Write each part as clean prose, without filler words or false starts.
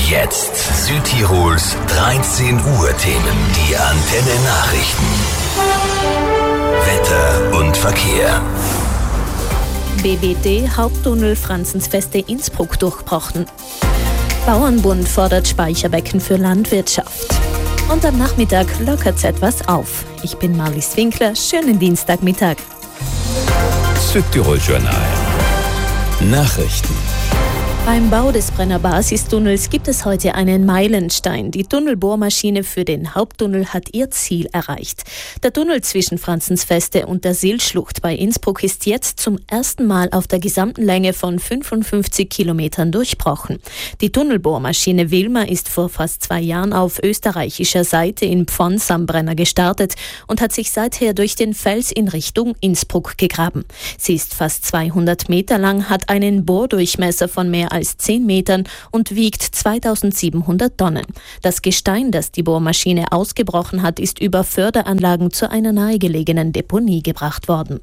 Jetzt Südtirols 13 Uhr Themen. Die Antenne Nachrichten. Wetter und Verkehr. BBD Haupttunnel Franzensfeste Innsbruck durchbrochen. Bauernbund fordert Speicherbecken für Landwirtschaft. Und am Nachmittag lockert's etwas auf. Ich bin Marlies Winkler. Schönen Dienstagmittag. Südtirol Journal. Nachrichten. Beim Bau des Brenner Basistunnels gibt es heute einen Meilenstein. Die Tunnelbohrmaschine für den Haupttunnel hat ihr Ziel erreicht. Der Tunnel zwischen Franzensfeste und der Silschlucht bei Innsbruck ist jetzt zum ersten Mal auf der gesamten Länge von 55 Kilometern durchbrochen. Die Tunnelbohrmaschine Wilma ist vor fast 2 Jahren auf österreichischer Seite in Pfons am Brenner gestartet und hat sich seither durch den Fels in Richtung Innsbruck gegraben. Sie ist fast 200 Meter lang, hat einen Bohrdurchmesser von mehr als 10 Metern und wiegt 2700 Tonnen. Das Gestein, das die Bohrmaschine ausgebrochen hat, ist über Förderanlagen zu einer nahegelegenen Deponie gebracht worden.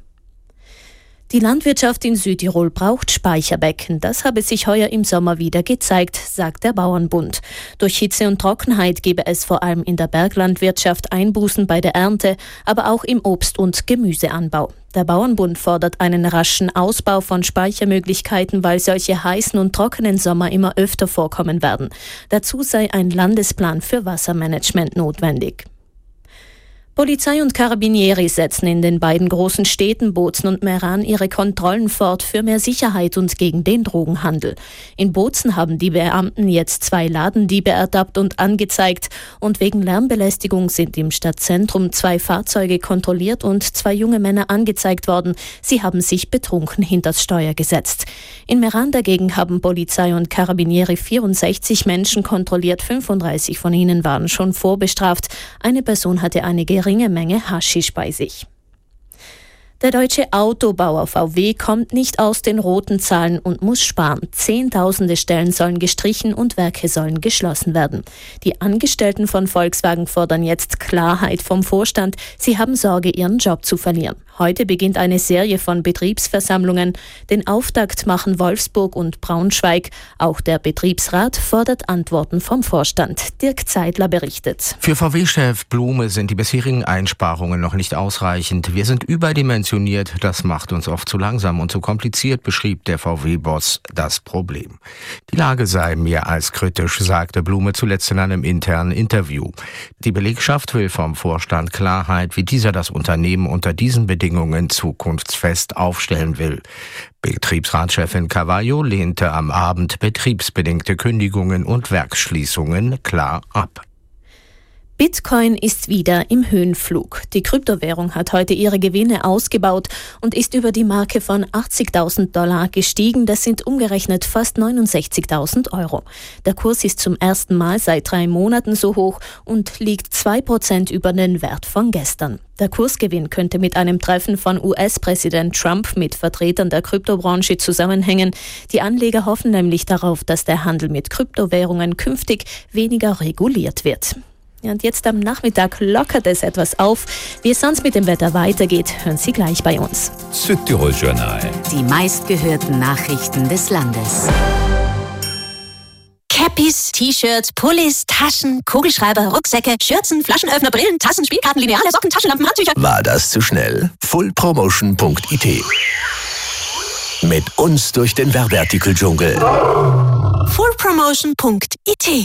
Die Landwirtschaft in Südtirol braucht Speicherbecken. Das habe sich heuer im Sommer wieder gezeigt, sagt der Bauernbund. Durch Hitze und Trockenheit gebe es vor allem in der Berglandwirtschaft Einbußen bei der Ernte, aber auch im Obst- und Gemüseanbau. Der Bauernbund fordert einen raschen Ausbau von Speichermöglichkeiten, weil solche heißen und trockenen Sommer immer öfter vorkommen werden. Dazu sei ein Landesplan für Wassermanagement notwendig. Polizei und Carabinieri setzen in den beiden großen Städten Bozen und Meran ihre Kontrollen fort für mehr Sicherheit und gegen den Drogenhandel. In Bozen haben die Beamten jetzt 2 Ladendiebe ertappt und angezeigt und wegen Lärmbelästigung sind im Stadtzentrum 2 Fahrzeuge kontrolliert und 2 junge Männer angezeigt worden. Sie haben sich betrunken hinters Steuer gesetzt. In Meran dagegen haben Polizei und Carabinieri 64 Menschen kontrolliert, 35 von ihnen waren schon vorbestraft. Eine Person hatte eine geringe Menge Haschisch bei sich. Der deutsche Autobauer VW kommt nicht aus den roten Zahlen und muss sparen. Zehntausende Stellen sollen gestrichen und Werke sollen geschlossen werden. Die Angestellten von Volkswagen fordern jetzt Klarheit vom Vorstand. Sie haben Sorge, ihren Job zu verlieren. Heute beginnt eine Serie von Betriebsversammlungen. Den Auftakt machen Wolfsburg und Braunschweig. Auch der Betriebsrat fordert Antworten vom Vorstand. Dirk Zeidler berichtet. Für VW-Chef Blume sind die bisherigen Einsparungen noch nicht ausreichend. Wir sind überdimensioniert. Das macht uns oft zu langsam und zu kompliziert, beschrieb der VW-Boss das Problem. Die Lage sei mehr als kritisch, sagte Blume zuletzt in einem internen Interview. Die Belegschaft will vom Vorstand Klarheit, wie dieser das Unternehmen unter diesen Bedingungen zukunftsfest aufstellen will. Betriebsratschefin Carvalho lehnte am Abend betriebsbedingte Kündigungen und Werksschließungen klar ab. Bitcoin ist wieder im Höhenflug. Die Kryptowährung hat heute ihre Gewinne ausgebaut und ist über die Marke von $80.000 gestiegen. Das sind umgerechnet fast 69.000 €. Der Kurs ist zum ersten Mal seit 3 Monaten so hoch und liegt 2% über den Wert von gestern. Der Kursgewinn könnte mit einem Treffen von US-Präsident Trump mit Vertretern der Kryptobranche zusammenhängen. Die Anleger hoffen nämlich darauf, dass der Handel mit Kryptowährungen künftig weniger reguliert wird. Und jetzt am Nachmittag lockert es etwas auf. Wie es sonst mit dem Wetter weitergeht, hören Sie gleich bei uns. Südtirol Journal. Die meistgehörten Nachrichten des Landes. Cappies, T-Shirts, Pullis, Taschen, Kugelschreiber, Rucksäcke, Schürzen, Flaschenöffner, Brillen, Tassen, Spielkarten, Lineale, Socken, Taschenlampen, Handtücher. War das zu schnell? fullpromotion.it. Mit uns durch den Werbeartikel-Dschungel. fullpromotion.it.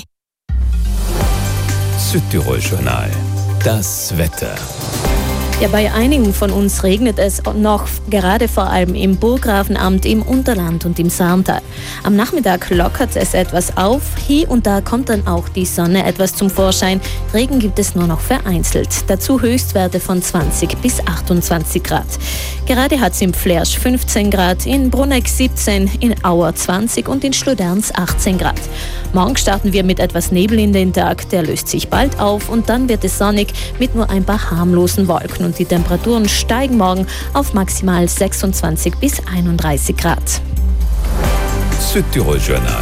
Südtirol Journal. Das Wetter. Ja, bei einigen von uns regnet es noch, gerade vor allem im Burggrafenamt, im Unterland und im Sarntal. Am Nachmittag lockert es etwas auf, hier und da kommt dann auch die Sonne etwas zum Vorschein. Regen gibt es nur noch vereinzelt. Dazu Höchstwerte von 20 bis 28 Grad. Gerade hat es im Flersch 15 Grad, in Bruneck 17, in Auer 20 und in Schluderns 18 Grad. Morgen starten wir mit etwas Nebel in den Tag, der löst sich bald auf und dann wird es sonnig mit nur ein paar harmlosen Wolken und die Temperaturen steigen morgen auf maximal 26 bis 31 Grad. Südtirol Journal.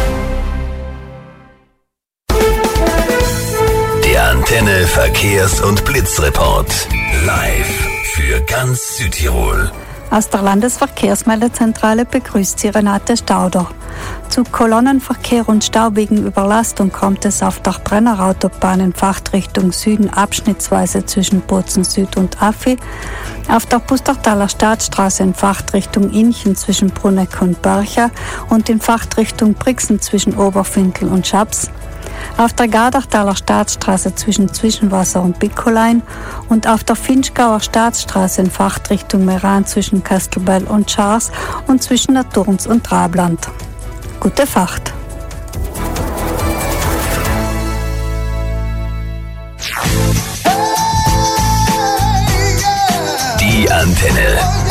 Der Antenne Verkehrs- und Blitzreport. Live für ganz Südtirol. Aus der Landesverkehrsmeldezentrale begrüßt Sie Renate Stauder. Zu Kolonnenverkehr und staubigen Überlastung kommt es auf der Brennerautobahn in Fachrichtung Süden abschnittsweise zwischen Bozen Süd und Affi, auf der Pustertaler Staatsstraße in Fachrichtung Inchen zwischen Bruneck und Börcher und in Fachrichtung Brixen zwischen Oberfintel und Schaps, auf der Gardachtaler Staatsstraße zwischen Zwischenwasser und Bickolein und auf der Finchgauer Staatsstraße in Fachrichtung Meran zwischen Kastelbell und Schars und zwischen der Turns und Trabland. Gute Fahrt! Die Antenne.